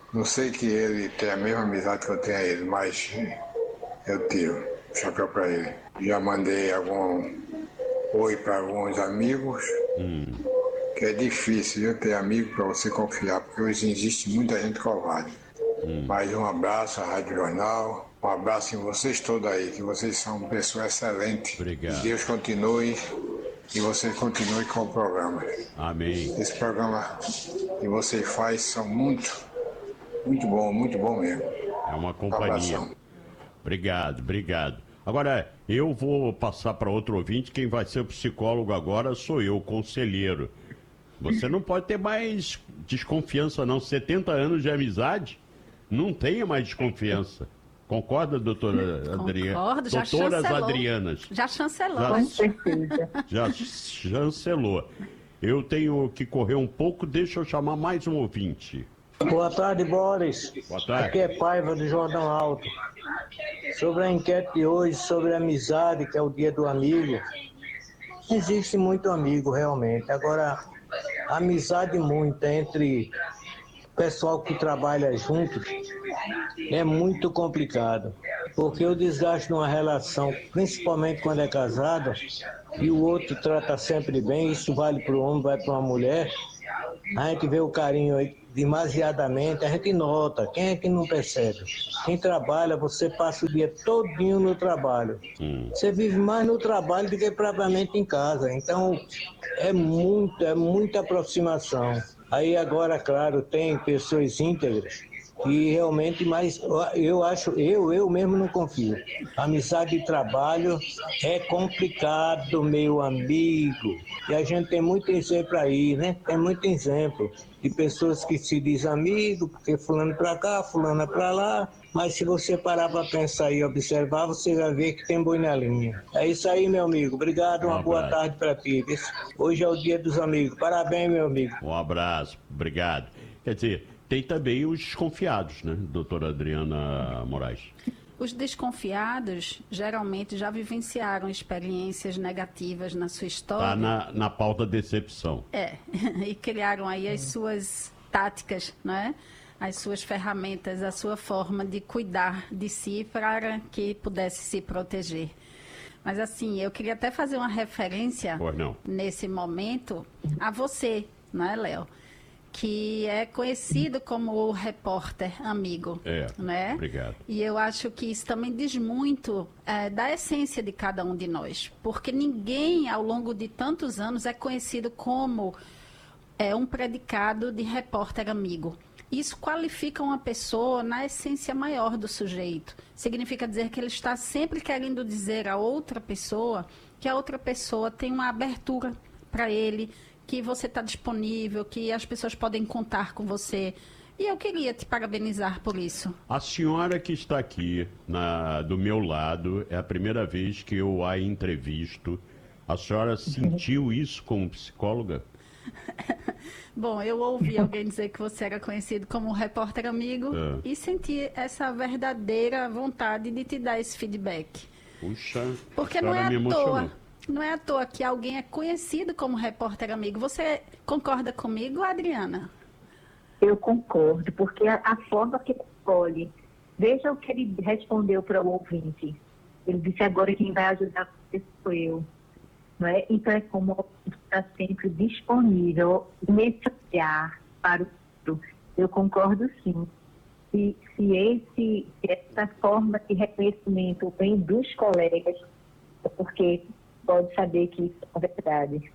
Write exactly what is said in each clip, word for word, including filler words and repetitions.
Não sei que ele tem a mesma amizade que eu tenho a ele, mas eu tiro chapéu para ele. Já mandei algum oi para alguns amigos, hum. que é difícil eu ter amigo para você confiar, porque hoje existe muita gente covarde. Hum. Mas um abraço à Rádio Jornal, um abraço em vocês todos aí, que vocês são pessoas excelentes. Obrigado. Que Deus continue e vocês continuem com o programa. Amém. Esse programa que vocês fazem são muito, muito bom, muito bom mesmo. É uma companhia. Um obrigado, obrigado. Agora, eu vou passar para outro ouvinte, quem vai ser o psicólogo agora sou eu, o conselheiro. Você não pode ter mais desconfiança, não. setenta anos de amizade, não tenha mais desconfiança. Concorda, doutora Adriana? Concordo, já Doutoras chancelou. Adrianas. Já chancelou. Já, Com certeza. Já chancelou. Eu tenho que correr um pouco, deixa eu chamar mais um ouvinte. Boa tarde, Boris. Boa tarde. Aqui é Paiva do Jordão Alto. Sobre a enquete de hoje, sobre a amizade, que é o dia do amigo, existe muito amigo, realmente. Agora, amizade muita entre pessoal que trabalha junto é muito complicado, porque o desgaste de uma relação, principalmente quando é casado, e o outro trata sempre bem, isso vale para o homem, vai para uma mulher, a gente vê o carinho aí demasiadamente, a gente nota, quem é que não percebe? Quem trabalha, você passa o dia todinho no trabalho, hum. Você vive mais no trabalho do que propriamente em casa, então é muito, é muita aproximação. Aí agora, claro, tem pessoas íntegras que realmente, mas eu acho, eu, eu mesmo não confio. Amizade e trabalho é complicado, meu amigo. E a gente tem muito exemplo aí, né? Tem muito exemplo de pessoas que se dizem amigo, porque fulano pra cá, fulana pra lá. Mas se você parar para pensar e observar, você vai ver que tem boi na linha. É isso aí, meu amigo. Obrigado, uma um boa tarde para ti. Hoje é o dia dos amigos. Parabéns, meu amigo. Um abraço, obrigado. Quer dizer, tem também os desconfiados, né, doutora Adriana Moraes? Os desconfiados geralmente já vivenciaram experiências negativas na sua história. Tá na, na pauta decepção. É, e criaram aí as suas táticas, né? As suas ferramentas, a sua forma de cuidar de si para que pudesse se proteger. Mas assim, eu queria até fazer uma referência nesse momento a você, não é, Léo? Que é conhecido como o repórter amigo, é, né? Obrigado. E eu acho que isso também diz muito é, da essência de cada um de nós, porque ninguém ao longo de tantos anos é conhecido como é, um predicado de repórter amigo. Isso qualifica uma pessoa na essência maior do sujeito. Significa dizer que ele está sempre querendo dizer a outra pessoa que a outra pessoa tem uma abertura para ele, que você está disponível, que as pessoas podem contar com você. E eu queria te parabenizar por isso. A senhora que está aqui na, do meu lado, é a primeira vez que eu a entrevisto. A senhora sentiu isso como psicóloga? Bom, eu ouvi alguém dizer que você era conhecido como um repórter amigo é. e senti essa verdadeira vontade de te dar esse feedback. Puxa, porque não é à toa, não é à toa que alguém é conhecido como repórter amigo. Você concorda comigo, Adriana? Eu concordo, porque a, a forma que ele escolhe, veja o que ele respondeu para o ouvinte. Ele disse agora quem vai ajudar você sou eu. Não é? Então é como está sempre disponível nesse olhar para o outro. Eu concordo sim. Se, se esse, essa forma de reconhecimento vem dos colegas, é porque pode saber que isso é verdade.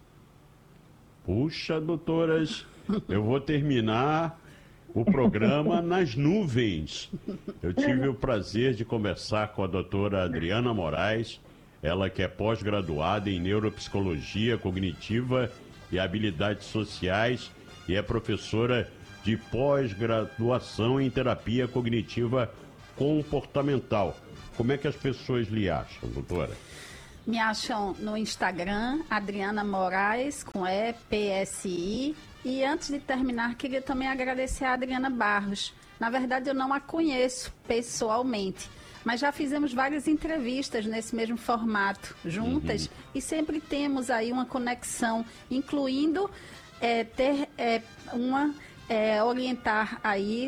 Puxa, doutoras, eu vou terminar o programa nas nuvens. Eu tive o prazer de conversar com a doutora Adriana Moraes, ela que é pós-graduada em neuropsicologia cognitiva e habilidades sociais e é professora de pós-graduação em terapia cognitiva comportamental. Como é que as pessoas lhe acham, doutora? Me acham no Instagram, Adriana Moraes, com E, P S I. E antes de terminar, queria também agradecer a Adriana Barros. Na verdade, eu não a conheço pessoalmente, mas já fizemos várias entrevistas nesse mesmo formato, juntas, uhum. e sempre temos aí uma conexão, incluindo é, ter é, uma, é, orientar aí